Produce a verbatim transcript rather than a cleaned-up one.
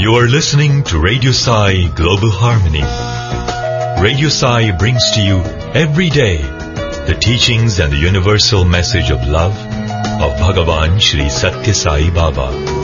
You are listening to Radio Sai Global Harmony. Radio Sai brings to you every day the teachings and the universal message of love of Bhagavan Shri Satya Sai Baba.